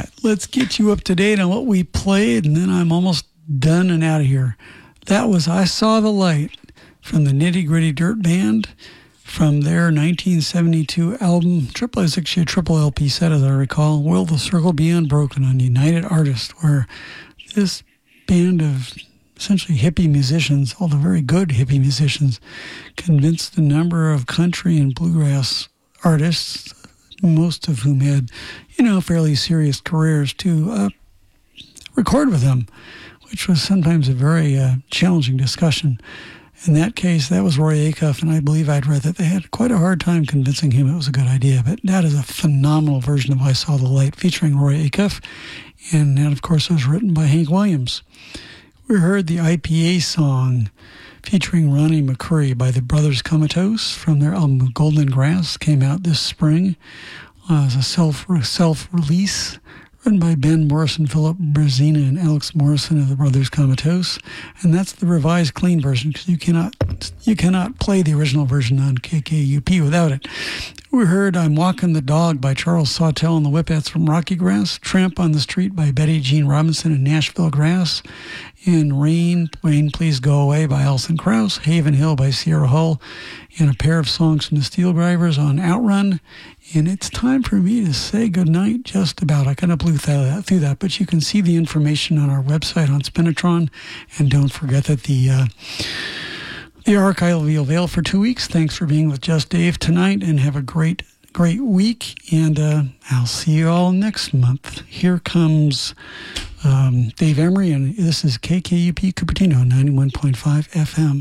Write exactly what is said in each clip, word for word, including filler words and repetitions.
let's get you up to date on what we played, and then I'm almost done and out of here. That was I Saw the Light from the Nitty Gritty Dirt Band from their nineteen seventy-two album, triple, it's actually a triple L P set as I recall, Will the Circle Be Unbroken on United Artists, where this band of essentially hippie musicians, all the very good hippie musicians, convinced a number of country and bluegrass artists, most of whom had, you know, fairly serious careers, to uh, record with them, which was sometimes a very uh, challenging discussion. In that case, that was Roy Acuff, and I believe I'd read that they had quite a hard time convincing him it was a good idea. But that is a phenomenal version of I Saw the Light featuring Roy Acuff, and that, of course, was written by Hank Williams. We heard the I P A song featuring Ronnie McCoury by the Brothers Comatose from their album Golden Grass, came out this spring uh, as a self, self-release, written by Ben Morrison, Philip Brzezina, and Alex Morrison of the Brothers Comatose, and that's the revised clean version because you cannot you cannot play the original version on K K U P without it. We heard I'm Walking the Dog by Charles Sawtelle and the Whippets from Rocky Grass, Tramp on the Street by Betty Jean Robinson and Nashville Grass, and Rain, Rain Please Go Away by Alison Krauss, Haven Hill by Sierra Hull, and a pair of songs from the Steel Drivers on Outrun. And it's time for me to say goodnight just about. I kind of blew that, through that, but you can see the information on our website on Spinitron. And don't forget that the uh, the archive will be available for two weeks. Thanks for being with Just Dave tonight, and have a great, great week. And uh, I'll see you all next month. Here comes um, Dave Emery, and this is K K U P Cupertino, ninety-one point five F M.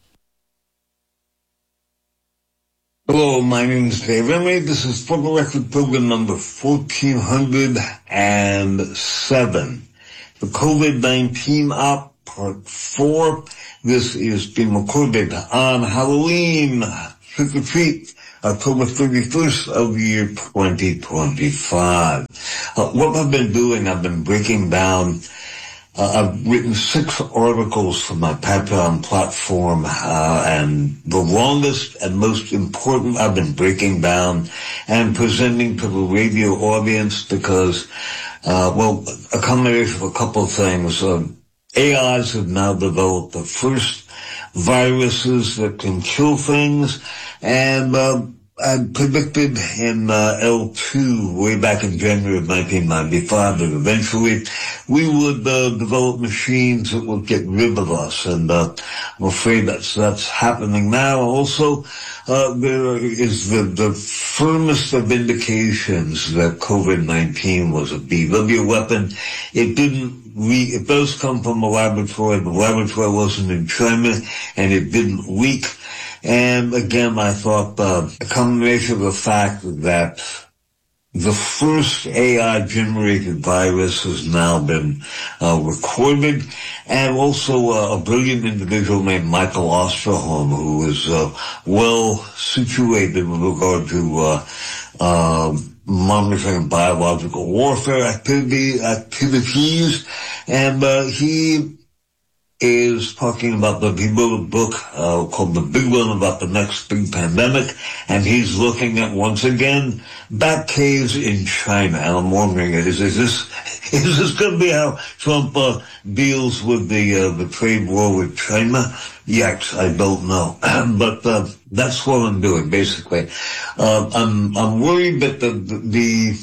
Hello, my name is Dave Emery. This is For the Record program number fourteen hundred seven. The COVID nineteen Op Part four. This is being recorded on Halloween, trick or treat, October thirty-first of the year twenty twenty-five. Uh, what I've been doing, I've been breaking down Uh, I've written six articles for my Patreon platform, uh, and the longest and most important I've been breaking down and presenting to the radio audience because, uh, well, a combination of a couple of things. Uh, A Is have now developed the first viruses that can kill things, and uh, I predicted in uh, L two way back in January of nineteen ninety-five that eventually we would uh, develop machines that would get rid of us, and uh, I'm afraid that's that's happening now. Also, uh, there is the, the firmest of indications that COVID nineteen was a B W weapon. It didn't re- it does come from a laboratory. The laboratory wasn't in China, and it didn't leak. And again, I thought uh, a combination of the fact that the first A I-generated virus has now been uh, recorded, and also uh, a brilliant individual named Michael Osterholm, who is uh, well situated with regard to uh, uh, monitoring biological warfare activity, activities, and uh, he is talking about the, he wrote a book uh, called The Big One about the next big pandemic, and he's looking at, once again, bat caves in China. And I'm wondering, is, is this is this going to be how Trump uh, deals with the uh, the trade war with China? Yes, I don't know, but uh, that's what I'm doing basically. Uh, I'm I'm worried that the the, the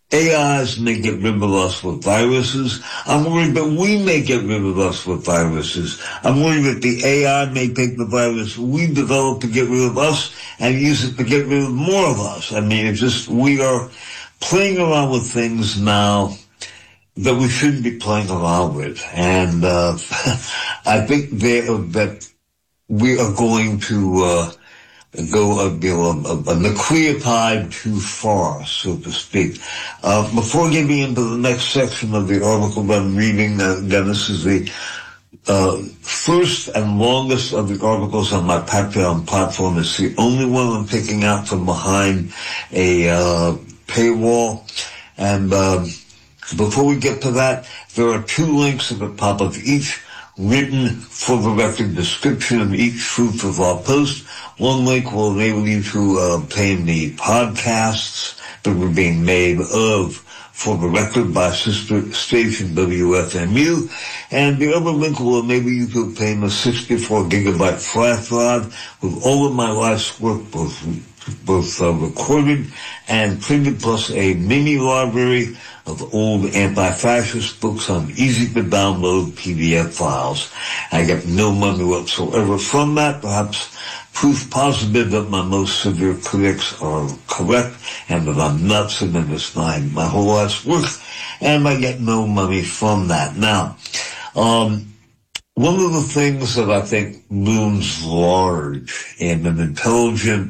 A Is may get rid of us with viruses. I'm worried that we may get rid of us with viruses. I'm worried that the A I may take the virus we developed to get rid of us and use it to get rid of more of us. I mean, it's just, we are playing around with things now that we shouldn't be playing around with. And uh, I think they, that we are going to uh, go a, you know, a, a nucleotide too far, so to speak. Uh, before getting into the next section of the article that I'm reading, uh, again, this is the uh, first and longest of the articles on my Patreon platform. It's the only one I'm picking out from behind a uh, paywall. And uh, before we get to that, there are two links at the top of each written for the record description of each truth of our post. One link will enable you to uh, obtain the podcasts that were being made of for the record by sister station W F M U, and the other link will enable you to obtain a sixty-four gigabyte flash drive with all of my life's work, both, both uh, recorded and printed, plus a mini library of old anti-fascist books on easy-to-download P D F files. I get no money whatsoever from that, perhaps proof positive that my most severe critics are correct and that I'm nuts and that it's my, my whole life's work, and I get no money from that. Now, um, one of the things that I think looms large in an intelligent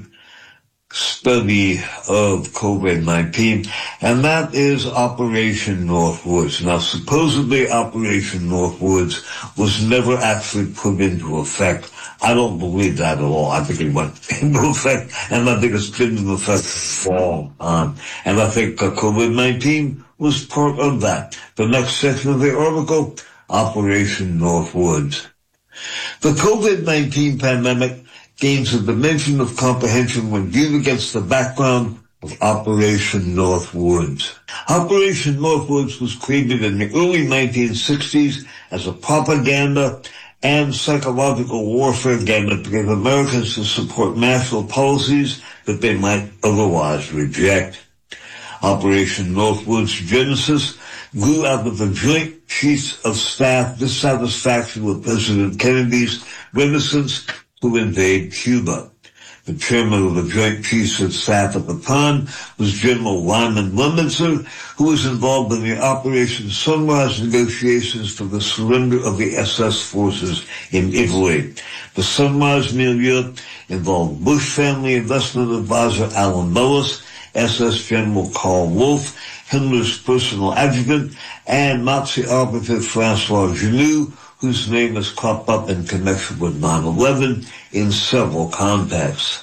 study of COVID nineteen, and that is Operation Northwoods. Now, supposedly Operation Northwoods was never actually put into effect. I don't believe that at all. I think it went into effect, and I think it's been in effect for a long time. And I think uh, COVID nineteen was part of that. The next section of the article, Operation Northwoods. The COVID nineteen pandemic gains a dimension of comprehension when viewed against the background of Operation Northwoods. Operation Northwoods was created in the early nineteen sixties as a propaganda and psychological warfare gambit to get Americans to support national policies that they might otherwise reject. Operation Northwoods' genesis grew out of the Joint Chiefs of Staff dissatisfaction with President Kennedy's reticence to invade Cuba. The chairman of the Joint Chiefs of Staff at the time was General Lyman Lemnitzer, who was involved in the Operation Sunrise negotiations for the surrender of the S S forces in Italy. The Sunrise milieu involved Bush family investment advisor Alan Dulles, S S General Karl Wolfe, Himmler's personal adjutant, and Nazi operative Francois Genoux, whose name has cropped up in connection with nine eleven in several contexts.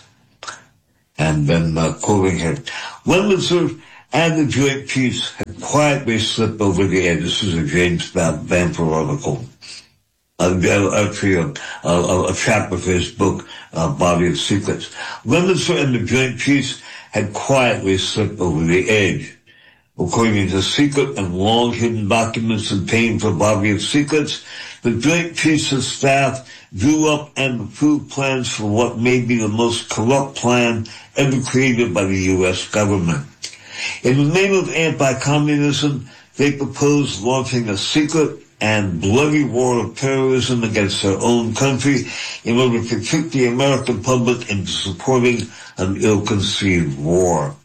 And then, uh, quoting here, Lemnitzer and the Joint Chiefs had quietly slipped over the edge. This is a James Bamford article. Uh, actually, a, a, a chapter of his book, uh, Body of Secrets. Lemnitzer and the Joint Chiefs had quietly slipped over the edge. According to secret and long-hidden documents obtained from Body of Secrets, the Joint Chiefs of Staff drew up and approved plans for what may be the most corrupt plan ever created by the U S government. In the name of anti-communism, they proposed launching a secret and bloody war of terrorism against their own country in order to trick the American public into supporting an ill-conceived war.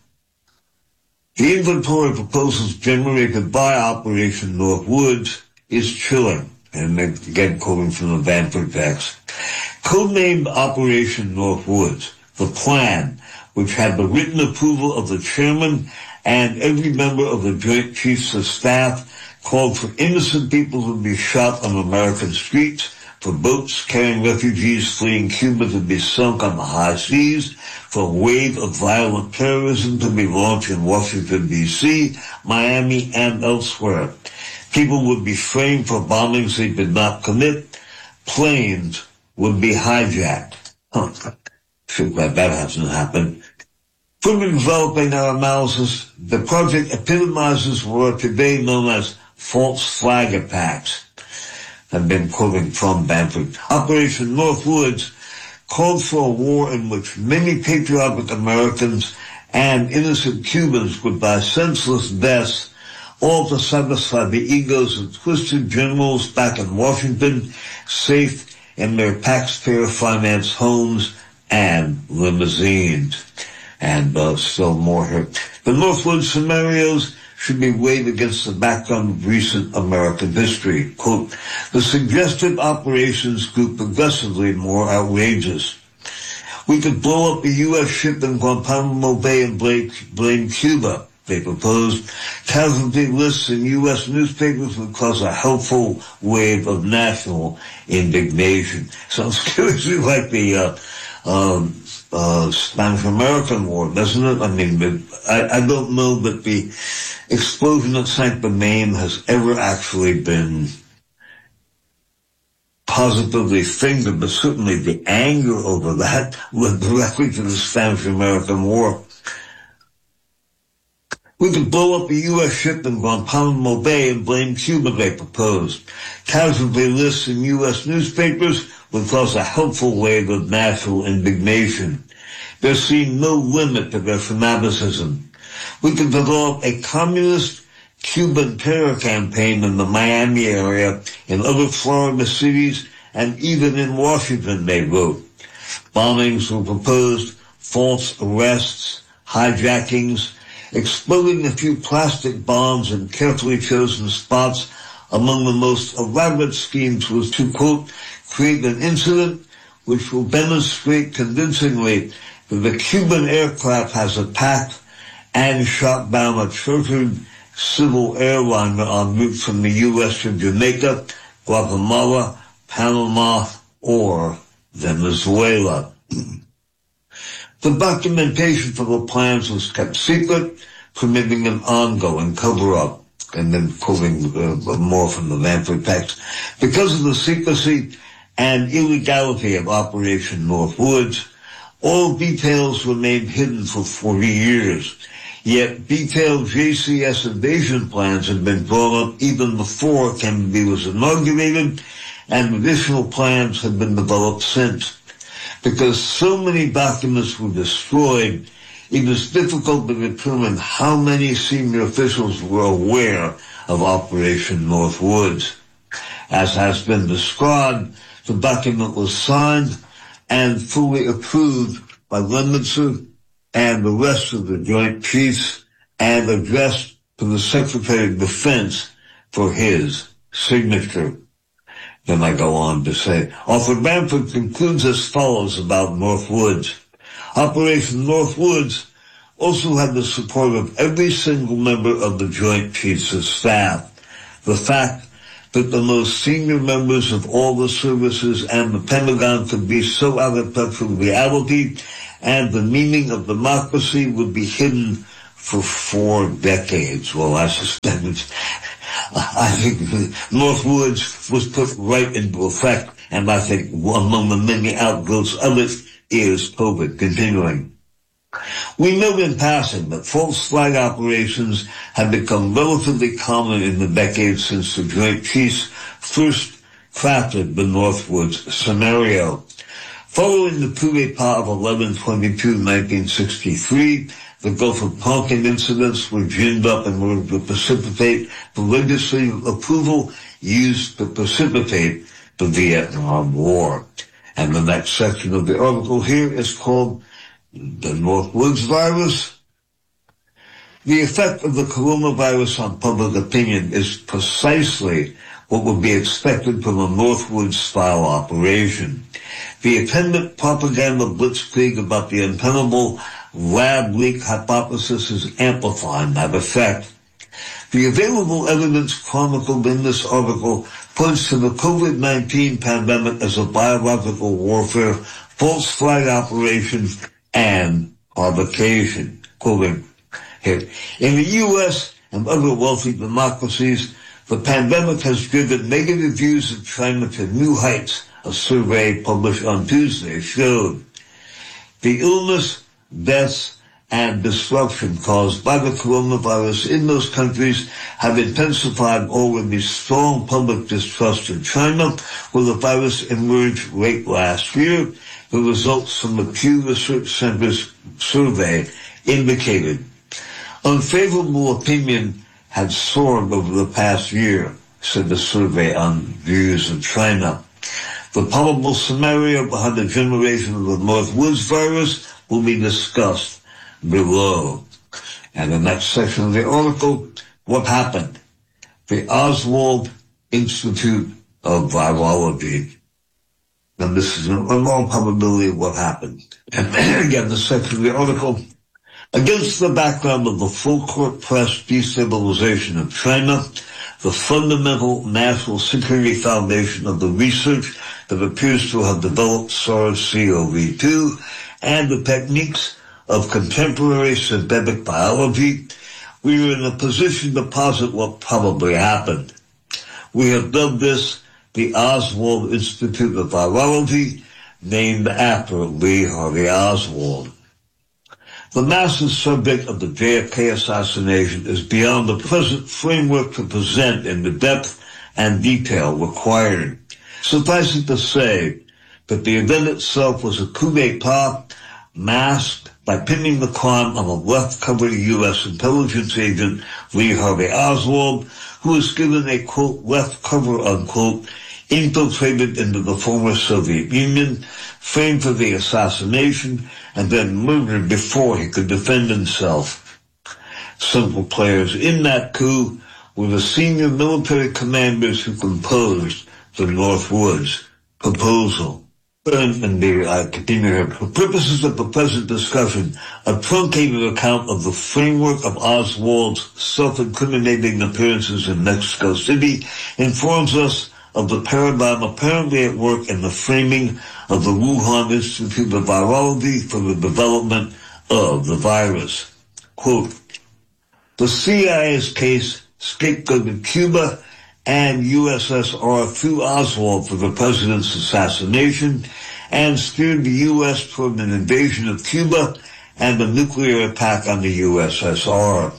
The inventory of proposals generated by Operation Northwoods is chilling, and again quoting from the Bamford text. Codenamed Operation Northwoods, the plan, which had the written approval of the chairman and every member of the Joint Chiefs of Staff, called for innocent people to be shot on American streets, for boats carrying refugees fleeing Cuba to be sunk on the high seas, for a wave of violent terrorism to be launched in Washington, D C, Miami, and elsewhere. People would be framed for bombings they did not commit. Planes would be hijacked. Huh. Feel glad that hasn't happened. Further developing our analysis, the project epitomizes what are today known as false flag attacks. I've been quoting from Bamford. Operation Northwoods called for a war in which many patriotic Americans and innocent Cubans would die senseless deaths, all to satisfy the egos of twisted generals back in Washington, safe in their taxpayer-financed homes and limousines. And uh, still more here. The Northwoods scenarios should be weighed against the background of recent American history. Quote, the suggested operations grew progressively more outrageous. We could blow up a U S ship in Guantanamo Bay and blame, blame Cuba, they proposed. Casualty lists in U S newspapers would cause a helpful wave of national indignation. Sounds curiously like the uh, um, uh, Spanish-American War, doesn't it? I mean, I, I don't know that the explosion that sank the Maine has ever actually been positively fingered, but certainly the anger over that led directly to the Spanish-American War. We could blow up a U S ship in Guantanamo Bay and blame Cuba, they proposed. Casualty lists in U S newspapers would cause a helpful wave of national indignation. There seemed no limit to their fanaticism. We could develop a communist Cuban terror campaign in the Miami area, in other Florida cities, and even in Washington, they wrote. Bombings were proposed, false arrests, hijackings, exploding a few plastic bombs in carefully chosen spots. Among the most elaborate schemes was to, quote, create an incident which will demonstrate convincingly that the Cuban aircraft has attacked and shot down a chartered civil airliner en route from the U S to Jamaica, Guatemala, Panama, or Venezuela. The documentation for the plans was kept secret, permitting an ongoing cover-up. And then quoting uh, more from the Vanford text. Because of the secrecy and illegality of Operation Northwoods, all details remained hidden for forty years. Yet detailed J C S invasion plans had been drawn up even before Kennedy was inaugurated, and additional plans had been developed since. Because so many documents were destroyed, it was difficult to determine how many senior officials were aware of Operation Northwoods. As has been described, the document was signed and fully approved by Lemnitzer and the rest of the Joint Chiefs and addressed to the Secretary of Defense for his signature. Then I go on to say, Arthur Bamford concludes as follows about Northwoods. Operation Northwoods also had the support of every single member of the Joint Chiefs of Staff. The fact that the most senior members of all the services and the Pentagon could be so out of touch with reality and the meaning of democracy would be hidden for four decades. Well, I suspect it's, I think Northwoods was put right into effect, and I think among the many outgrowths of it is COVID continuing. We know in passing that false flag operations have become relatively common in the decades since the Joint Chiefs first crafted the Northwoods scenario. Following the coup d'etat of eleven twenty-two nineteen sixty-three, the Gulf of Tonkin incidents were ginned up in order to precipitate the legislative approval used to precipitate the Vietnam War. And the next section of the article here is called The Northwoods Virus. The effect of the coronavirus on public opinion is precisely what would be expected from a Northwoods-style operation. The attendant propaganda blitzkrieg about the untenable lab leak hypothesis is amplifying that effect. The available evidence chronicled in this article points to the COVID nineteen pandemic as a biological warfare, false flag operation, and provocation. Quoting here, in the U S and other wealthy democracies, the pandemic has driven negative views of China to new heights, a survey published on Tuesday showed. The illness, deaths, and disruption caused by the coronavirus in those countries have intensified already strong public distrust in China, where the virus emerged late last year. The results from the Pew Research Center's survey indicated unfavorable opinion had soared over the past year, said the survey on views of China. The probable scenario behind the generation of the Northwoods virus will be discussed below. And the next section of the article, what happened? The Oswald Institute of Virology. And this is in all probability what happened. And again, the section of the article, against the background of the full-court press destabilization of China, the fundamental national security foundation of the research that appears to have developed SARS-C o V two, and the techniques of contemporary synthetic biology, we are in a position to posit what probably happened. We have dubbed this the Oswald Institute of Virology, named after Lee Harvey Oswald. The massive subject of the J F K assassination is beyond the present framework to present in the depth and detail required. Suffice it to say that the event itself was a coup d'etat masked by pinning the crime on a left-covered U S intelligence agent, Lee Harvey Oswald, who was given a, quote, left cover, unquote, infiltrated into the former Soviet Union, framed for the assassination, and then murdered before he could defend himself. Central players in that coup were the senior military commanders who composed the Northwoods proposal. And the, uh, continue here. For purposes of the present discussion, a truncated account of the framework of Oswald's self-incriminating appearances in Mexico City informs us of the paradigm apparently at work in the framing of the Wuhan Institute of Virology for the development of the virus. Quote, the C I A's case scapegoated Cuba and U S S R through Oswald for the president's assassination and steered the U S toward an invasion of Cuba and a nuclear attack on the U S S R.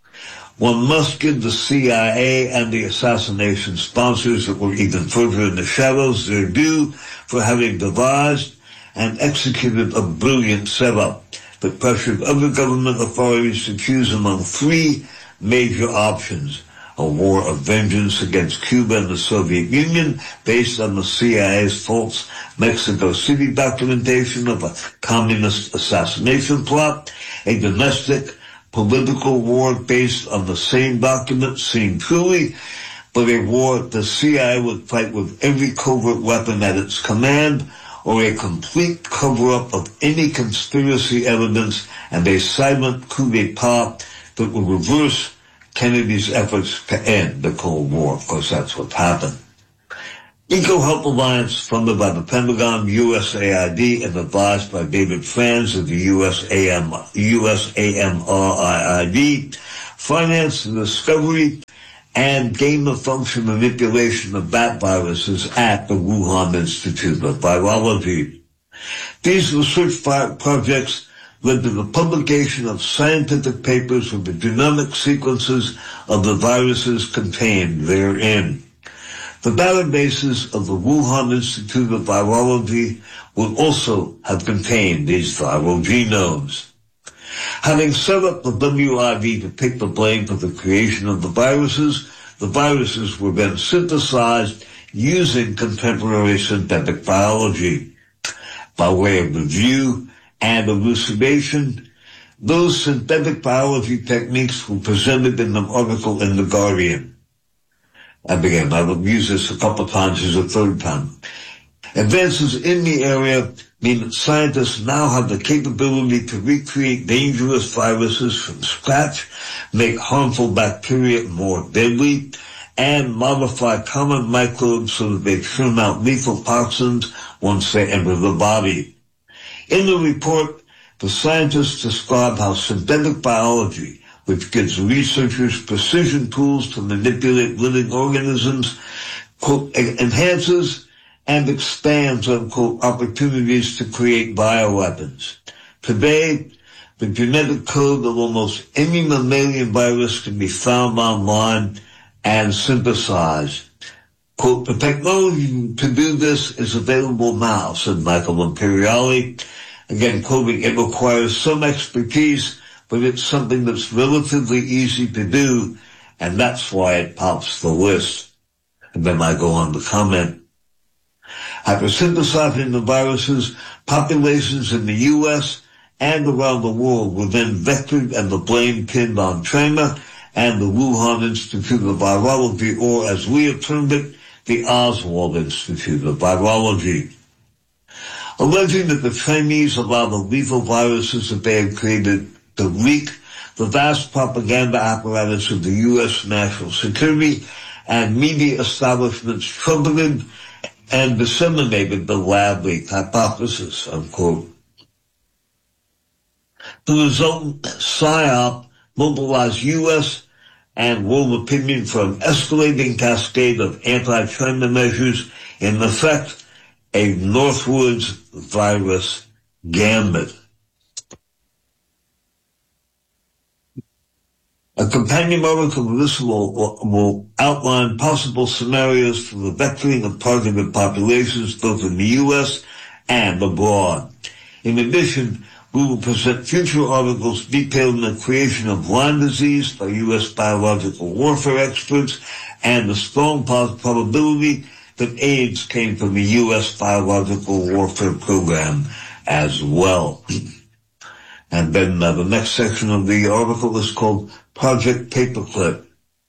One must give the C I A and the assassination sponsors that were even further in the shadows their due for having devised and executed a brilliant setup that pressured other government authorities to choose among three major options: a war of vengeance against Cuba and the Soviet Union based on the C I A's false Mexico City documentation of a communist assassination plot, a domestic political war based on the same document seen truly, but a war the C I A would fight with every covert weapon at its command, or a complete cover-up of any conspiracy evidence and a silent coup d'etat that would reverse Kennedy's efforts to end the Cold War. Of course, that's what happened. EcoHealth Alliance, funded by the Pentagon, U S A I D, and advised by David Franz of the U S A M, U S A M R I I D, financed the discovery and gain-of-function manipulation of bat viruses at the Wuhan Institute of Virology. These research projects led to the publication of scientific papers with the genomic sequences of the viruses contained therein. The databases of the Wuhan Institute of Virology would also have contained these viral genomes. Having set up the W I V to take the blame for the creation of the viruses, the viruses were then synthesized using contemporary synthetic biology. By way of review and elucidation, those synthetic biology techniques were presented in an article in The Guardian. And again, I will use this a couple of times as a third time. Advances in the area mean that scientists now have the capability to recreate dangerous viruses from scratch, make harmful bacteria more deadly, and modify common microbes so that they turn out lethal toxins once they enter the body. In the report, the scientists describe how synthetic biology, which gives researchers precision tools to manipulate living organisms, quote, enhances and expands, unquote, opportunities to create bioweapons. Today, the genetic code of almost any mammalian virus can be found online and synthesized. Quote, the technology to do this is available now, said Michael Imperiali. Again, quoting, it requires some expertise, but it's something that's relatively easy to do, and that's why it tops the list. And then I go on to comment. After synthesizing the viruses, populations in the U S and around the world were then vectored and the blame pinned on China and the Wuhan Institute of Virology, or as we have termed it, the Oswald Institute of Virology. Alleging that the Chinese allowed the lethal viruses that they had created to leak, the vast propaganda apparatus of the U S national security and media establishments trumpeted and disseminated the lab leak hypothesis, unquote. The resultant PSYOP mobilized U S and world opinion for an escalating cascade of anti-China measures, in effect, a Northwoods virus gambit. A companion article to this will, will outline possible scenarios for the vectoring of targeted populations both in the U S and abroad. In addition, we will present future articles detailing the creation of Lyme disease by U S biological warfare experts and the strong probability that AIDS came from the U S biological warfare program as well. And then uh, the next section of the article is called Project Paperclip.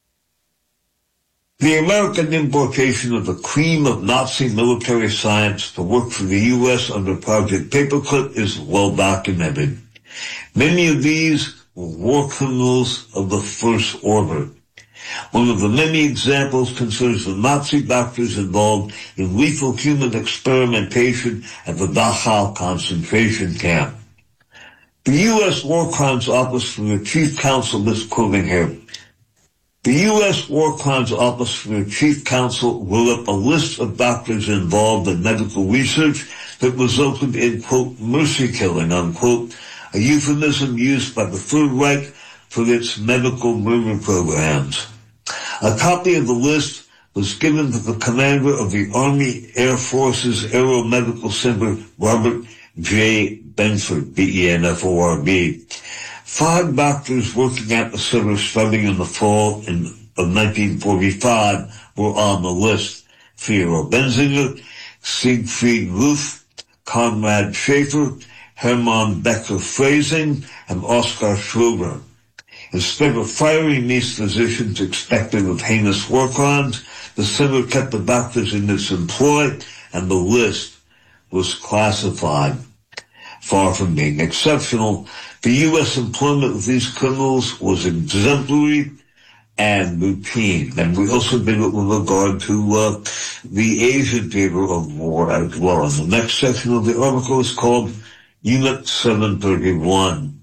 The American importation of the cream of Nazi military science to work for the U S under Project Paperclip is well documented. Many of these were war criminals of the first order. One of the many examples concerns the Nazi doctors involved in lethal human experimentation at the Dachau concentration camp. The U S War Crimes Office for the Chief Counsel, this quoting here, the U S War Crimes Office for the Chief Counsel wrote up a list of doctors involved in medical research that resulted in, quote, mercy killing, unquote, a euphemism used by the Third Reich for its medical murder programs. A copy of the list was given to the commander of the Army Air Force's Aeromedical Center, Robert J. Benford, B E N F O R B. Five doctors working at the center starting in the fall in, of nineteen forty-five were on the list. Theodor Benzinger, Siegfried Ruth, Conrad Schaefer, Hermann Becker-Freising, and Oskar Schroeder. Instead of firing these physicians expected of heinous war crimes, the center kept the doctors in its employ, and the list was classified. Far from being exceptional, the U S employment of these criminals was exemplary and routine. And we also did it with regard to uh, the Asian theater of war as well. And the next section of the article is called Unit seven thirty-one.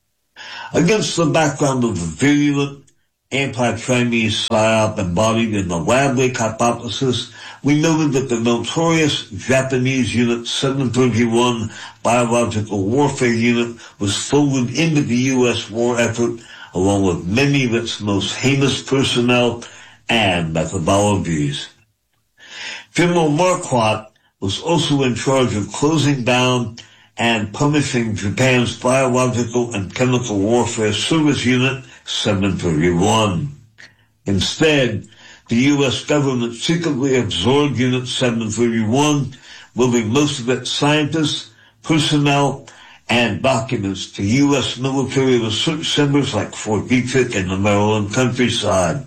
Against the background of the virulent anti-Chinese psyop embodied in the lab leak hypothesis, we noted that the notorious Japanese Unit seven thirty-one biological warfare unit was folded into the U S war effort along with many of its most heinous personnel and methodologies. General Marquardt was also in charge of closing down and punishing Japan's biological and chemical warfare service unit seven thirty-one. Instead, the U S government secretly absorbed Unit seven thirty-one, moving most of its scientists, personnel, and documents to U S military research centers like Fort Detrick in the Maryland countryside.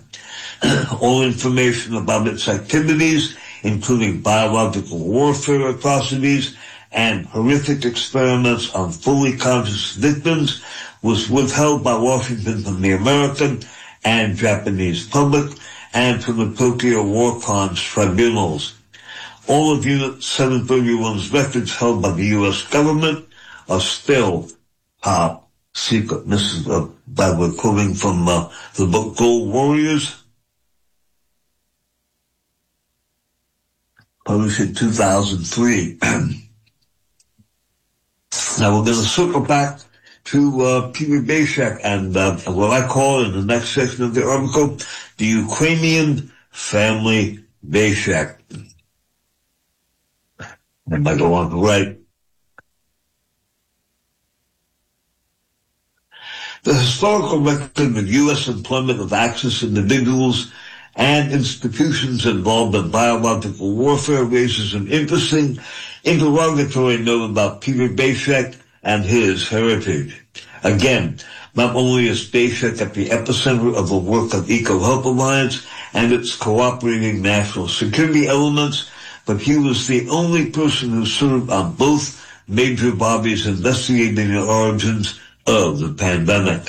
All information about its activities, including biological warfare atrocities and horrific experiments on fully conscious victims, was withheld by Washington from the American and Japanese public and from the Tokyo War Crimes tribunals. All of Unit seven thirty-one's records held by the U S government are still top secret. This is, uh, by the way, quoting from uh, the book Gold Warriors, published in two thousand three. Now we're going to circle back to uh, Peter Beshek and uh, what I call in the next section of the article, the Ukrainian family Beshek. And I go on to write, the historical record of U S employment of Axis individuals and institutions involved in biological warfare raises an interesting interrogatory note about Peter Beshek and his heritage. Again, not only is Beshek at the epicenter of the work of EcoHealth Alliance and its cooperating national security elements, but he was the only person who served on both major bodies investigating the origins of the pandemic.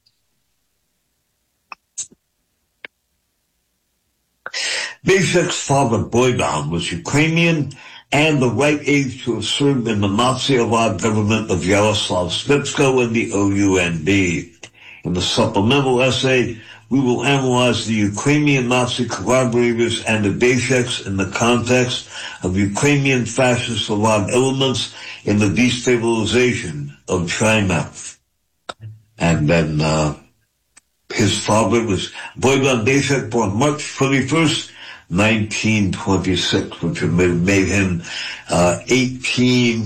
Beshek's father, Boydan, was Ukrainian and the right age to have served in the Nazi-allied government of Yaroslav Spitsko and the O U N D. In the supplemental essay, we will analyze the Ukrainian Nazi collaborators and the Besheks in the context of Ukrainian fascist-allied elements in the destabilization of China. And then uh, His father was Boyban Beshek, born March twenty-first, nineteen twenty-six, which would have made him uh, eighteen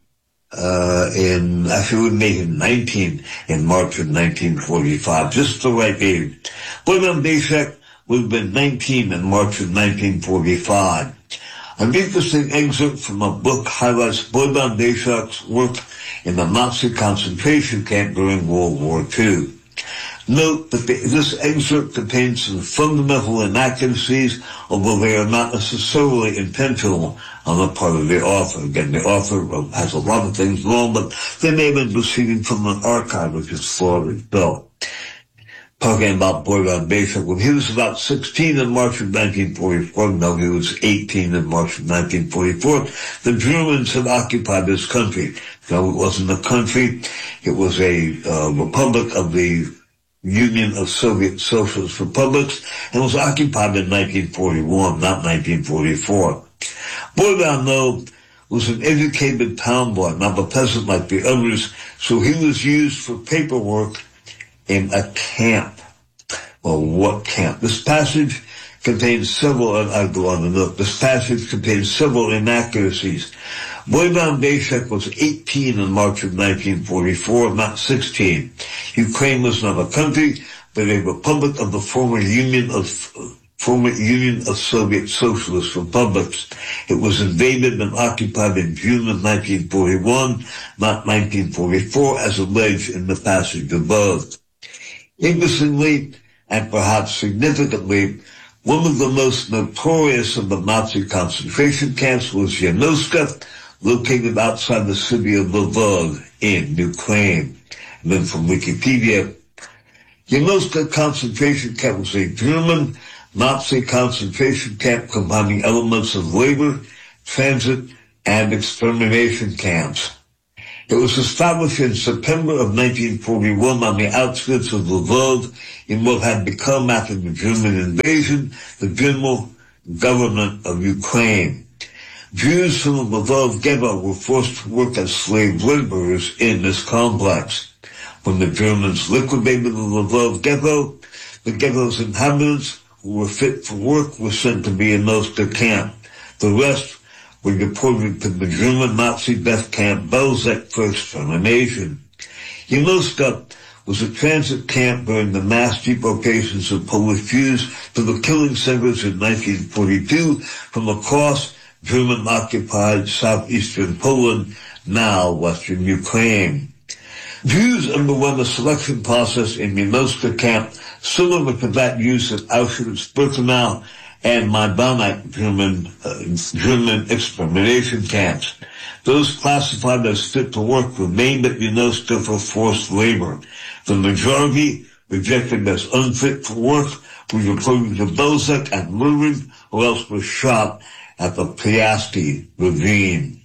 uh, in, actually would have made him nineteen in March of nineteen forty-five, just the right age. Boyban Beshek would have been nineteen in March of nineteen forty-five. An interesting excerpt from a book highlights Boyban Beshek's work in the Nazi concentration camp during World War Two. Note that the, this excerpt contains some fundamental inaccuracies, although they are not necessarily intentional on the part of the author. Again, the author has a lot of things wrong, but they may have been proceeding from an archive which is flawed built. Talking about Boyban Beshek, when he was about sixteen in March of nineteen forty-four, no, he was eighteen in March of nineteen forty-four, the Germans had occupied this country. No, it wasn't a country, it was a uh, republic of the Union of Soviet Socialist Republics, and was occupied in nineteen forty-one, not nineteen forty-four. Boyban, though, was an educated town boy, not a peasant like the others, so he was used for paperwork in a camp. Well, what camp? This passage contains several, and I go on to note, this passage contains several inaccuracies. Boyban Beshek was eighteen in March of nineteen forty-four, not sixteen. Ukraine was not a country, but a republic of the former Union of former Union of Soviet Socialist Republics. It was invaded and occupied in June of nineteen forty-one, not nineteen forty-four, as alleged in the passage above. Interestingly, and perhaps significantly, one of the most notorious of the Nazi concentration camps was Yanovka, located outside the city of Lvov in Ukraine. And then from Wikipedia, Yanovka concentration camp was a German Nazi concentration camp combining elements of labor, transit, and extermination camps. It was established in September of nineteen forty-one on the outskirts of Lvov in what had become, after the German invasion, the general government of Ukraine. Jews from the Lvov ghetto were forced to work as slave laborers in this complex. When the Germans liquidated the Lvov ghetto, the ghetto's inhabitants who were fit for work were sent to be in Yanovka camp. The rest were deported to the German Nazi death camp Belzec for extermination. Yanovka was a transit camp during the mass deportations of Polish Jews to the killing centers in nineteen forty-two from across German-occupied southeastern Poland, now western Ukraine. Jews underwent a selection process in Yanovka camp similar to that used at Auschwitz-Birkenau and Majdanek German, uh, German extermination camps. Those classified as fit to work remained at Yanovka for forced labor. The majority, rejected as unfit for work, were reported to Belzec and murdered or else were shot at the Piasky ravine.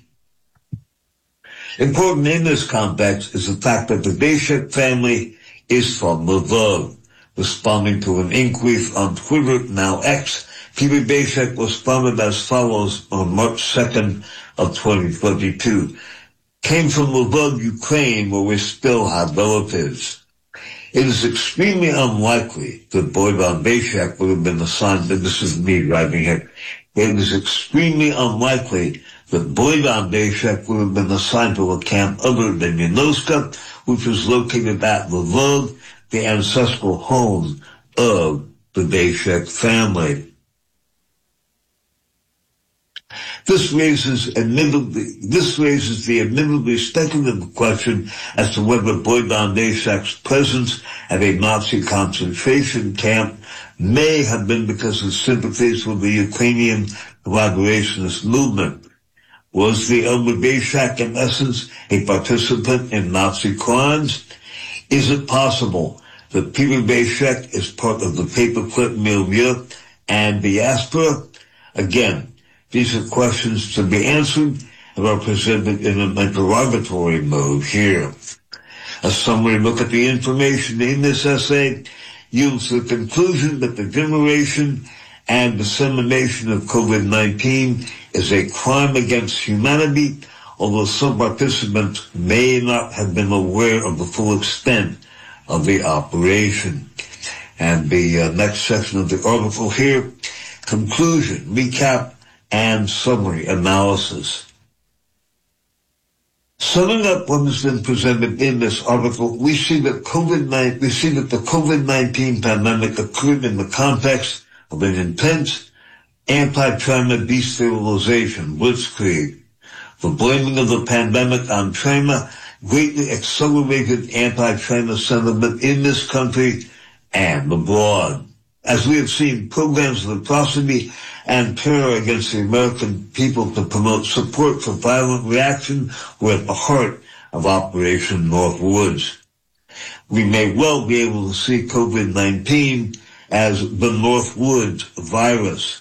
Important in this context is the fact that the Beshek family is from Lvov. Responding to an inquiry on Twitter, now X, Peter Beshek responded as follows on March second of twenty twenty-two. Came from Lvov, Ukraine, where we still have relatives. It is extremely unlikely that Boyban Beshek would have been assigned, and this is me writing it, it is extremely unlikely that Boyban Beshek would have been assigned to a camp other than Yanovka, which was located at Lvov, the ancestral home of the Beshek family. This raises admittedly, this raises the admittedly speculative question as to whether Boyban Beshek's presence at a Nazi concentration camp may have been because of sympathies with the Ukrainian collaborationist movement. Was the elder Beshek in essence a participant in Nazi crimes? Is it possible that Peter Beshek is part of the paperclip milieu and diaspora? Again, these are questions to be answered and are presented in an interrogatory mode here. A summary look at the information in this essay yields the conclusion that the generation and dissemination of COVID nineteen is a crime against humanity, although some participants may not have been aware of the full extent of the operation. And the uh, next section of the article here, conclusion, recap, and summary analysis. Summing up what has been presented in this article, we see that COVID nineteen, we see that the COVID nineteen pandemic occurred in the context of an intense anti-China destabilization, blitzkrieg. The blaming of the pandemic on China greatly accelerated anti-China sentiment in this country and abroad. As we have seen, programs of atrocity and terror against the American people to promote support for violent reaction were at the heart of Operation Northwoods. We may well be able to see COVID nineteen as the Northwoods virus.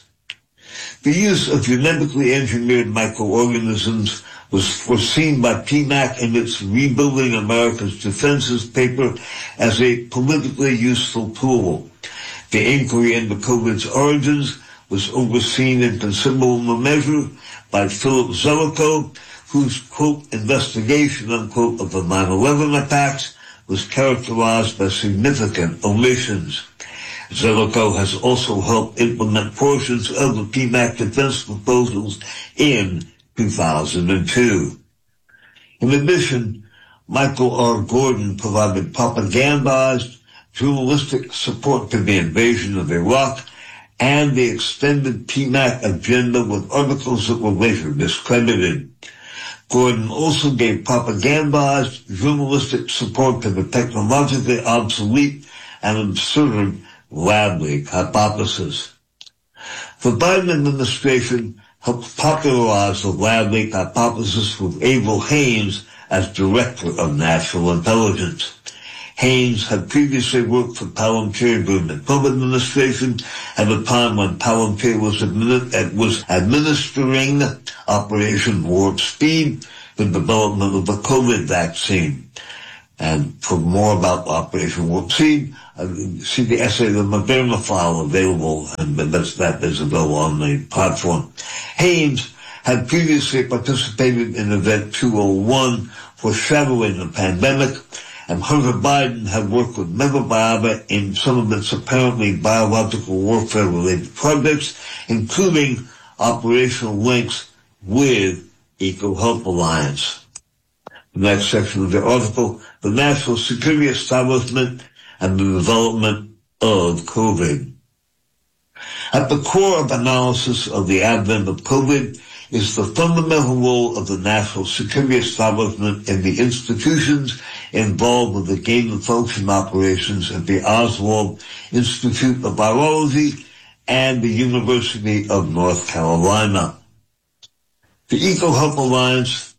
The use of genetically engineered microorganisms was foreseen by P MAC in its Rebuilding America's Defenses paper as a politically useful tool. The inquiry into COVID's origins was overseen in considerable measure by Philip Zelikow, whose, quote, investigation, unquote, of the nine eleven attacks was characterized by significant omissions. Zelikow has also helped implement portions of the P MAC defense proposals in two thousand two. In addition, Michael R. Gordon provided propagandized journalistic support to the invasion of Iraq and the extended P MAC agenda with articles that were later discredited. Gordon also gave propagandized journalistic support to the technologically obsolete and absurd lab leak hypothesis. The Biden administration helped popularize the lab leak hypothesis with Avril Haines as Director of National Intelligence. Haines had previously worked for Palantir during the Trump administration at a time when Palantir was, admin- was administering Operation Warp Speed, the development of the COVID vaccine. And for more about Operation Warp Speed, uh, see the essay, the Moderna file available, and that's, that is available on the platform. Haines had previously participated in Event two oh one, foreshadowing the pandemic, and Hunter Biden had worked with MegaBiota in some of its apparently biological warfare-related projects, including operational links with EcoHealth Alliance. The next section of the article, the national security establishment and the development of COVID. At the core of analysis of the advent of COVID is the fundamental role of the national security establishment in the institutions involved with the gain-of-function operations at the Oswald Institute of Virology and the University of North Carolina. The EcoHealth Alliance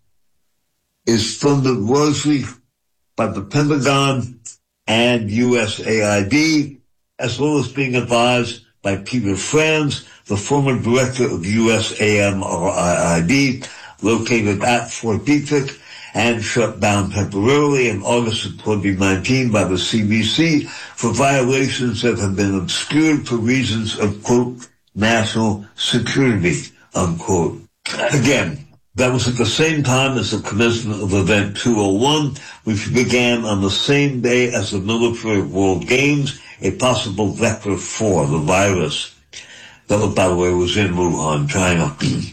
is funded largely by the Pentagon and U S A I D, as well as being advised by Peter Franz, the former director of U S A M R I I D, located at Fort Detrick and shut down temporarily in August of twenty nineteen by the C D C for violations that have been obscured for reasons of, quote, national security, unquote. Again, that was at the same time as the commencement of Event two oh one, which began on the same day as the Military World Games, a possible vector for the virus. That, by the way, was in Wuhan, China.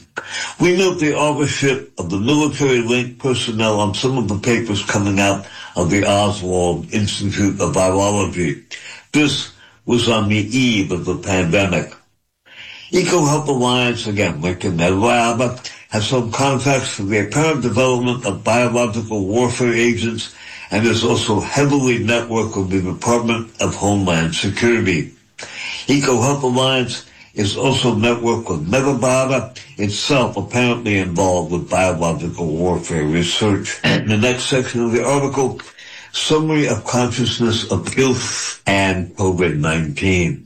We note the authorship of the military-linked personnel on some of the papers coming out of the Oswald Institute of Virology. This was on the eve of the pandemic. EcoHealth Alliance, again, linked in MedLab, has some contracts for the apparent development of biological warfare agents and is also heavily networked with the Department of Homeland Security. EcoHealth Alliance is also networked with MegaBiota, itself apparently involved with biological warfare research. In the next section of the article, summary of consciousness of guilt and COVID nineteen.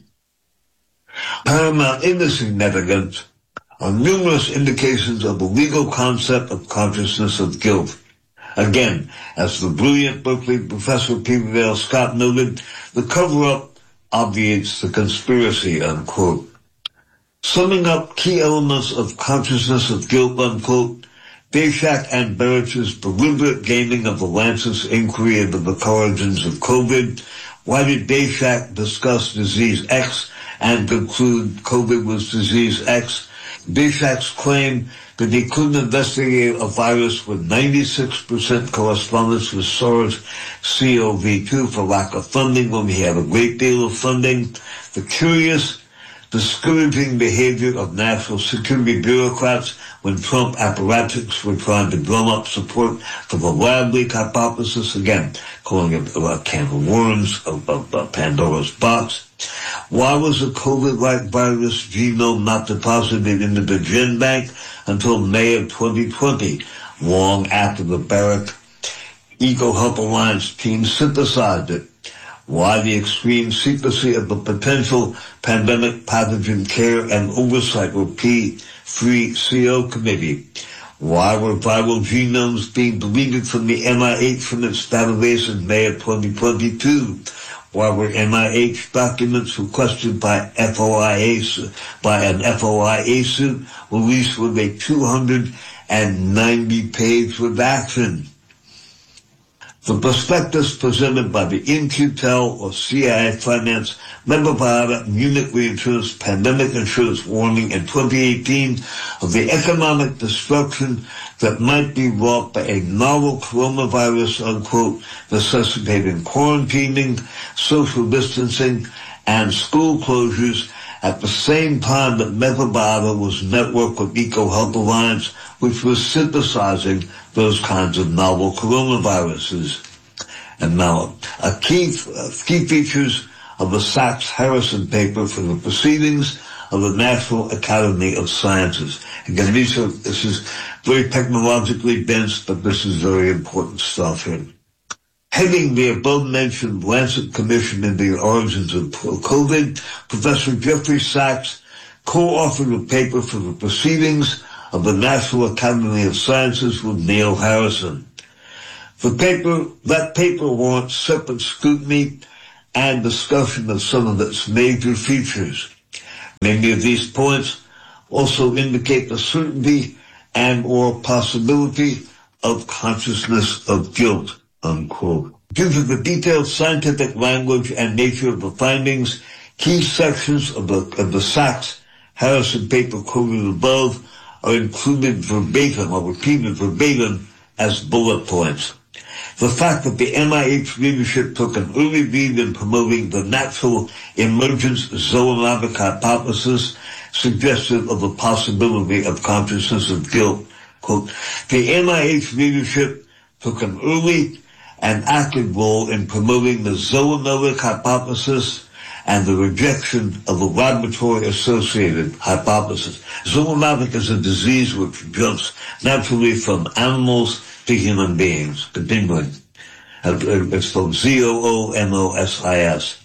Paramount in this significance are numerous indications of the legal concept of consciousness of guilt. Again, as the brilliant Berkeley professor Peter Dale Scott noted, the cover-up obviates the conspiracy, unquote. Summing up key elements of consciousness of guilt, unquote, Dashak and Berich's deliberate gaming of the Lancet's inquiry into the origins of COVID Why did Daszak discuss disease X and conclude COVID was disease X? Daszak's claim that he couldn't investigate a virus with ninety-six percent correspondence with SARS-C o V two for lack of funding when we have a great deal of funding. The curious, discouraging behavior of national security bureaucrats when Trump apparatchiks were trying to drum up support for the lab leak hypothesis, again, calling it a can of worms, of, of, of Pandora's box. Why was the COVID-like virus genome not deposited into the GenBank until May of twenty twenty, long after the Barrack EcoHealth Alliance team synthesized it? Why the extreme secrecy of the potential pandemic pathogen care and oversight or P three C O committee? Why were viral genomes being deleted from the N I H from its database in May of twenty twenty-two? Why were N I H documents requested by F O I A by an F O I A suit released with a two hundred ninety page redaction? The prospectus presented by the In-Q-Tel or C I A finance member Biomet Munich Reinsurance Pandemic Insurance Warning in twenty eighteen of the economic destruction that might be wrought by a novel coronavirus, unquote, necessitating quarantining, social distancing, and school closures at the same time that Metabiota was networked with EcoHealth Alliance, which was synthesizing those kinds of novel coronaviruses. And now, a key, uh, key features of the Sachs-Harrison paper for the Proceedings of the National Academy of Sciences. Again, these are, this is very technologically dense, but this is very important stuff here. Heading the above-mentioned Lancet Commission into the origins of COVID, Professor Jeffrey Sachs co-authored a paper for the Proceedings of the National Academy of Sciences with Neil Harrison. The paper, that paper warrants separate scrutiny and discussion of some of its major features. Many of these points also indicate the certainty and or possibility of consciousness of guilt, unquote. Due to the detailed scientific language and nature of the findings, key sections of the, of the Sachs-Harrison paper quoted above are included verbatim or repeated verbatim as bullet points. The fact that the N I H leadership took an early lead in promoting the natural emergence zoonotic hypothesis suggestive of the possibility of consciousness of guilt. Quote, the N I H leadership took an early and active role in promoting the zoonotic hypothesis and the rejection of the laboratory-associated hypothesis. Zoonotic is a disease which jumps naturally from animals to human beings. Continuing. It's called Z O O M O S I S.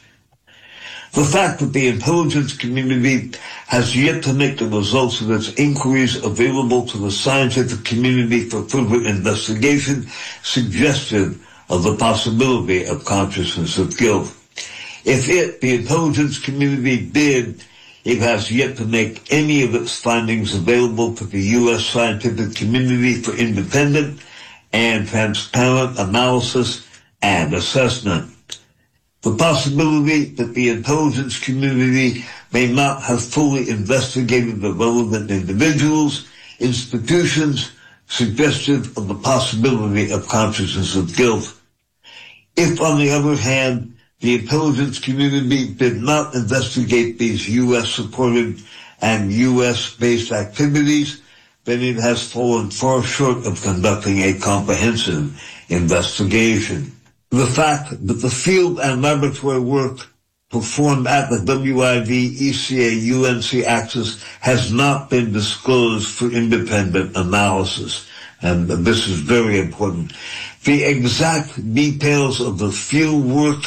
The fact that the intelligence community has yet to make the results of its inquiries available to the scientific community for further investigation suggestive of the possibility of consciousness of guilt. If it, the intelligence community, did, it has yet to make any of its findings available to the U S scientific community for independent and transparent analysis and assessment. The possibility that the intelligence community may not have fully investigated the relevant individuals, institutions, suggestive of the possibility of consciousness of guilt. If, on the other hand, the intelligence community did not investigate these U S-supported and U S-based activities, then it has fallen far short of conducting a comprehensive investigation. The fact that the field and laboratory work performed at the W I V E C A U N C axis has not been disclosed for independent analysis. And this is very important. The exact details of the field work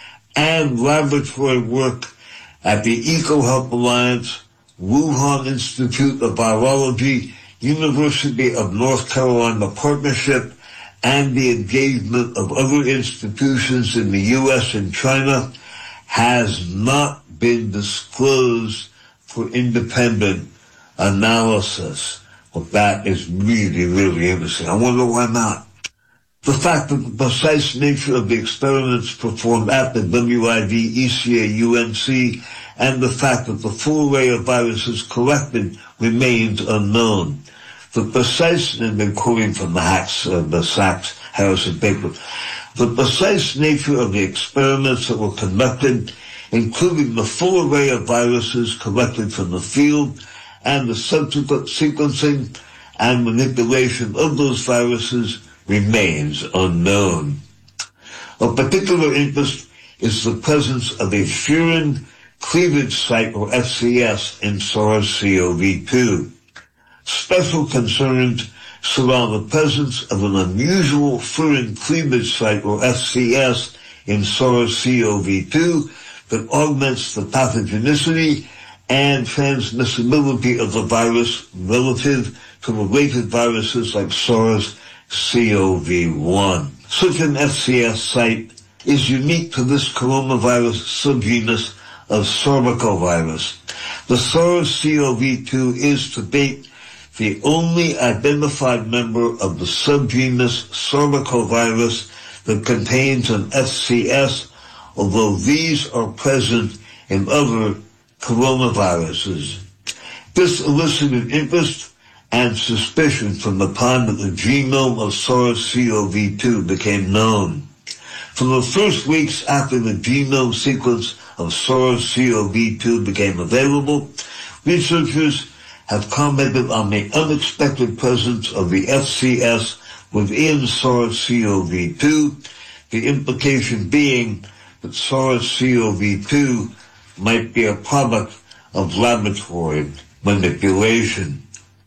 and laboratory work at the EcoHealth Alliance, Wuhan Institute of Virology, University of North Carolina Partnership, and the engagement of other institutions in the U S and China has not been disclosed for independent analysis. Well, that is really, really interesting. I wonder why not. The fact that the precise nature of the experiments performed at the W I V, E C A, U N C, and the fact that the full array of viruses collected remains unknown. The precise, and I've been quoting from the Hacks, uh, the Sachs Harrison paper, the precise nature of the experiments that were conducted, including the full array of viruses collected from the field and the subsequent sequencing and manipulation of those viruses, remains unknown. Of particular interest is the presence of a furin cleavage site, or F C S, in SARS-C o V two. Special concerns surround the presence of an unusual furin cleavage site, or F C S, in SARS-C o V two that augments the pathogenicity and transmissibility of the virus relative to related viruses like SARS-C o V one. Such an F C S site is unique to this coronavirus subgenus of sarbecovirus. The SARS-C o V two is to date the only identified member of the subgenus sarbecovirus that contains an F C S, although these are present in other coronaviruses. This elicited interest and suspicion from the time that the genome of SARS-C o V two became known. From the first weeks after the genome sequence of SARS-C o V two became available, researchers have commented on the unexpected presence of the F C S within SARS-C o V two, the implication being that SARS-C o V two might be a product of laboratory manipulation.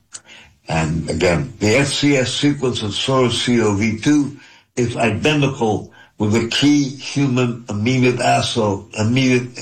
And again, the F C S sequence of SARS-C o V two is identical with the key human amino acid, amino,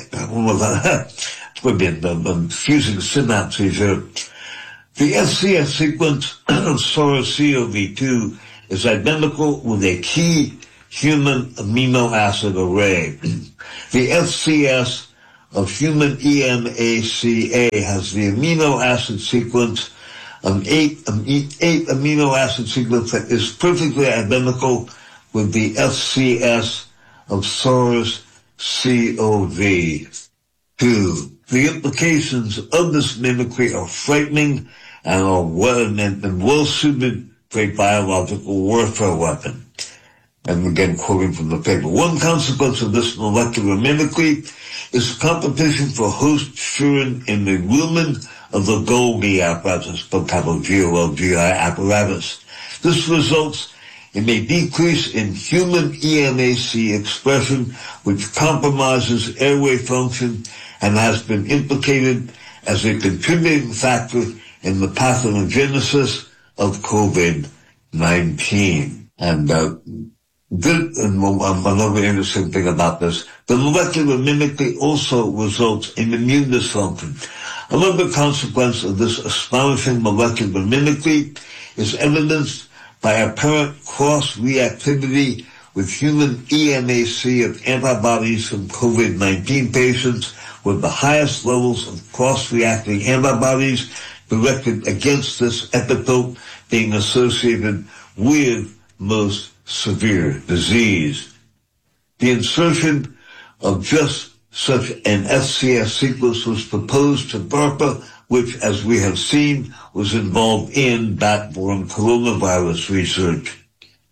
I'm fusing synapses here. The F C S sequence of SARS-C o V two is identical with a key human amino acid array. The F C S of human E M A C A has the amino acid sequence, an eight, um, eight amino acid sequence that is perfectly identical with the F C S of SARS-C o V two. The implications of this mimicry are frightening and are well, and well suited for a biological warfare weapon. And again, quoting from the paper, one consequence of this molecular mimicry is competition for host furin in the lumen of the Golgi apparatus, G O L G I apparatus. This results in a decrease in human E M A C expression, which compromises airway function and has been implicated as a contributing factor in the pathogenesis of COVID nineteen. And uh, this, and another interesting thing about this, the molecular mimicry also results in immune dysfunction. Another consequence of this astonishing molecular mimicry is evidenced by apparent cross-reactivity with human E M A C of antibodies from COVID nineteen patients, with the highest levels of cross-reacting antibodies directed against this epitope being associated with most severe disease. The insertion of just such an F C S sequence was proposed to DARPA, which, as we have seen, was involved in bat-borne coronavirus research.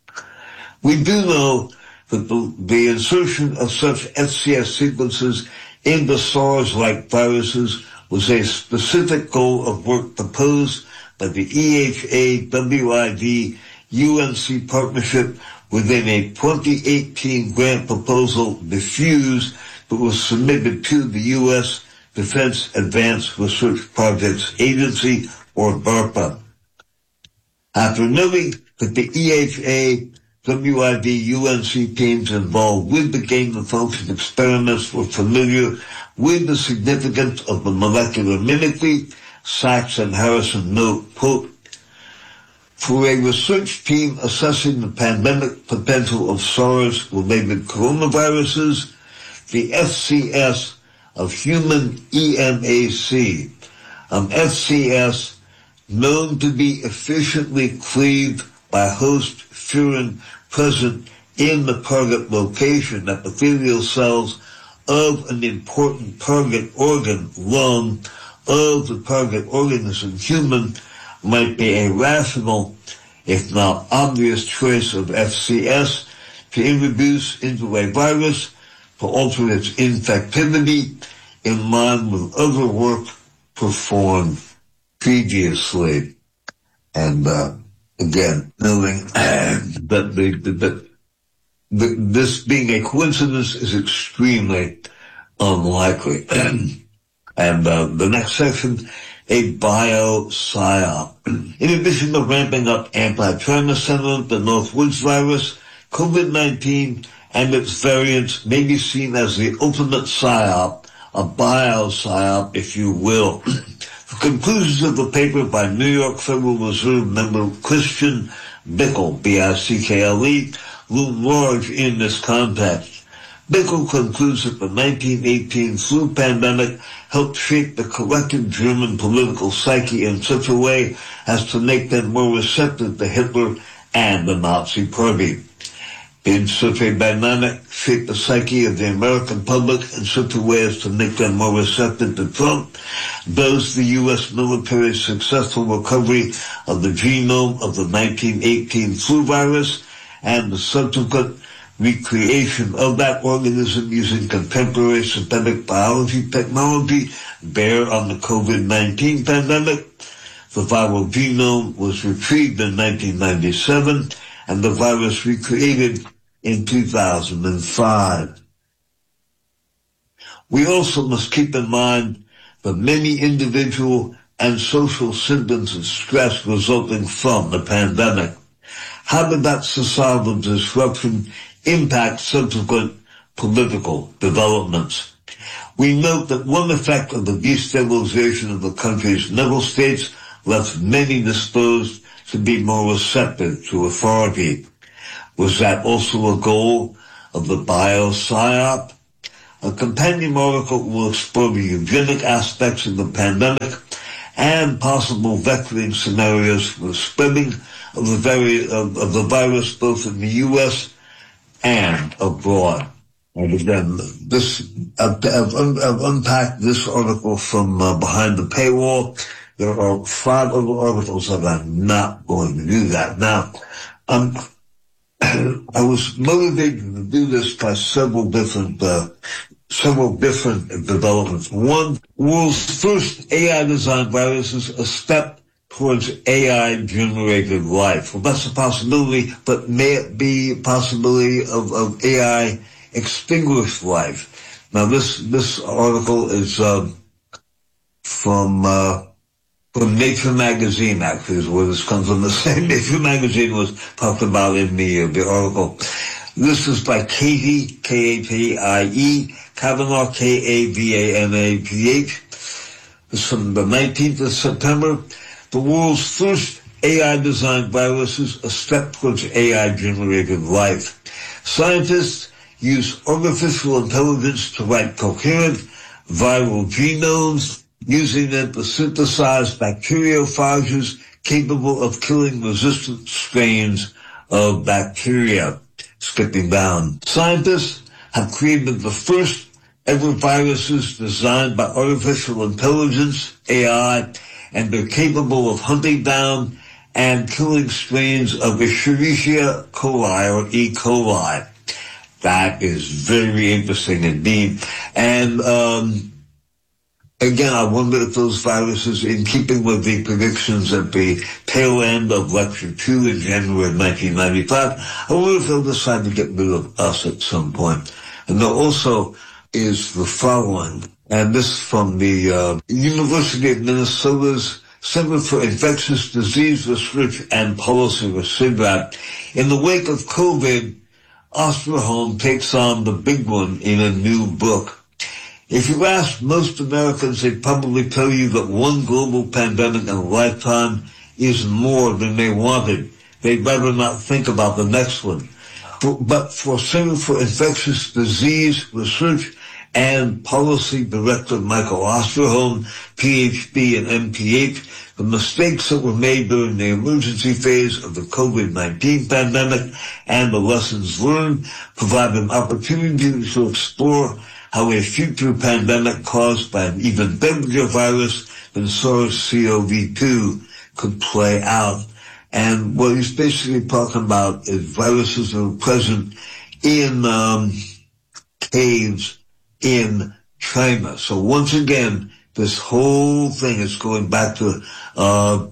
We do know that the, the insertion of such F C S sequences into SARS-like viruses was a specific goal of work proposed by the E H A W I V U N C partnership within a twenty eighteen grant proposal, DEFUSE, that was submitted to the U S Defense Advanced Research Projects Agency, or DARPA. After noting that the E H A W I V U N C teams involved with the gain-of-function experiments were familiar with the significance of the molecular mimicry, Sachs and Harrison note, quote, for a research team assessing the pandemic potential of SARS-related coronaviruses, the F C S of human E M A C, an F C S known to be efficiently cleaved by host furin present in the target location, epithelial cells of an important target organ, lung, of the target organism, human, might be a rational, if not obvious, choice of F C S to introduce into a virus to alter its infectivity in line with other work performed previously. And uh, again, knowing that the, the, the, the, this being a coincidence is extremely unlikely. And uh, the next section, a bio-psyop. In addition to ramping up anti-China sentiment, the Northwoods virus, COVID nineteen and its variants may be seen as the ultimate psyop, a bio-psyop, if you will. The conclusions of the paper by New York Federal Reserve member Christian Bickel, B I C K L E, loom large in this context. Bickel concludes that the nineteen eighteen flu pandemic helped shape the collective German political psyche in such a way as to make them more receptive to Hitler and the Nazi Party. In such a dynamic, shaped the psyche of the American public in such a way as to make them more receptive to Trump, does the U S military's successful recovery of the genome of the nineteen eighteen flu virus and the subsequent recreation of that organism using contemporary synthetic biology technology bear on the COVID nineteen pandemic. The viral genome was retrieved in nineteen ninety-seven and the virus recreated in two thousand five. We also must keep in mind the many individual and social symptoms of stress resulting from the pandemic. How did that societal disruption impact subsequent political developments? We note that one effect of the destabilization of the country's middle states left many disposed to be more receptive to authority. Was that also a goal of the bio-psyop? A companion article will explore the eugenic aspects of the pandemic and possible vectoring scenarios for the spreading of the, very, of, of the virus both in the U S and abroad. And again, this, I've, I've, un, I've unpacked this article from uh, behind the paywall. There are five other articles that I'm not going to do that. Now, um, I was motivated to do this by several different, uh, several different developments. One, world's first A I-designed virus is a step towards A I-generated life. Well, that's a possibility, but may it be a possibility of, of A I-extinguished life? Now, this this article is uh, from uh, from Nature magazine, actually, is where this comes from. The same Nature magazine was talked about in the, uh, the article. This is by Katie, K A T I E, Kavanaugh, K A V A N A G H. This is from the nineteenth of September. The world's first A I-designed virus is a step towards A I-generated life. Scientists use artificial intelligence to write coherent viral genomes, using them to synthesize bacteriophages capable of killing resistant strains of bacteria. Skipping down. Scientists have created the first ever viruses designed by artificial intelligence, A I, and they're capable of hunting down and killing strains of Escherichia coli or E. coli. That is very interesting indeed. And um, again, I wonder if those viruses, in keeping with the predictions at the tail end of Lecture two in January of nineteen ninety-five, I wonder if they'll decide to get rid of us at some point. And there also is the following, and this from the uh, University of Minnesota's Center for Infectious Disease Research and Policy, or C I D R A P. In the wake of COVID, Osterholm takes on the big one in a new book. If you ask most Americans, they'd probably tell you that one global pandemic in a lifetime is more than they wanted. They'd rather not think about the next one. For, but for Center for Infectious Disease Research and Policy Director Michael Osterholm, P H D and M P H, the mistakes that were made during the emergency phase of the COVID nineteen pandemic and the lessons learned, provide an opportunity to explore how a future pandemic caused by an even deadlier virus than SARS-C o V two could play out. And what he's basically talking about is viruses that are present in um, caves in China. So once again, this whole thing is going back to uh,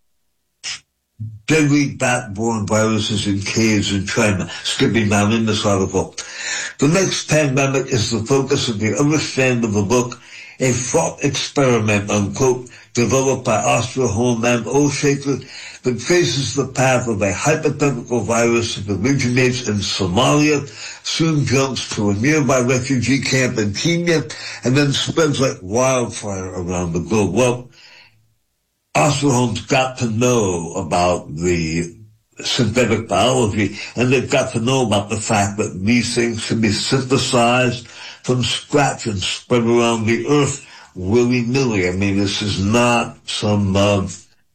deadly bat-borne viruses in caves in China, skipping down in this article. The next pandemic is the focus of the other strand of the book, a thought experiment, unquote, developed by Osterholm and Olshaker that traces the path of a hypothetical virus that originates in Somalia, soon jumps to a nearby refugee camp in Kenya, and then spreads like wildfire around the globe. Well, Osterholm's got to know about the synthetic biology, and they've got to know about the fact that these things can be synthesized from scratch and spread around the earth willy-nilly. I mean, this is not some uh,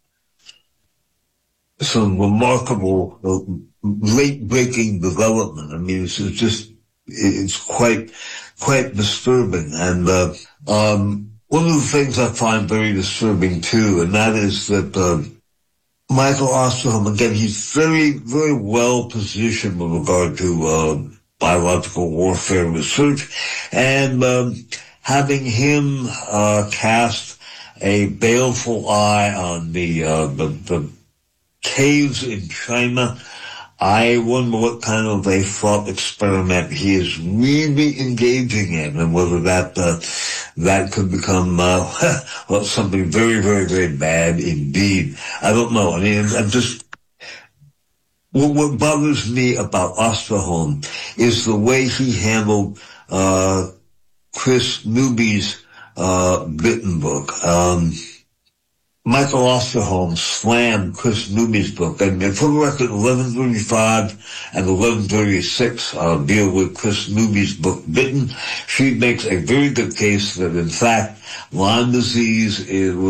some remarkable uh, late-breaking development. I mean, this is just, it's quite, quite disturbing. And uh, um, one of the things I find very disturbing, too, and that is that uh, Michael Osterholm, again, he's very, very well positioned with regard to uh, biological warfare research, and um, having him uh, cast a baleful eye on the, uh, the, the caves in China, I wonder what kind of a thought experiment he is really engaging in, and whether that uh, that could become uh, well, something very, very, very bad indeed. I don't know. I mean, I'm just what, what bothers me about Osterholm is the way he handled uh, Chris Newby's uh, Bitten book. Um, Michael Osterholm slammed Chris Newby's book, and for the record, eleven thirty-five and eleven thirty-six uh, deal with Chris Newby's book, Bitten. She makes a very good case that, in fact, Lyme disease is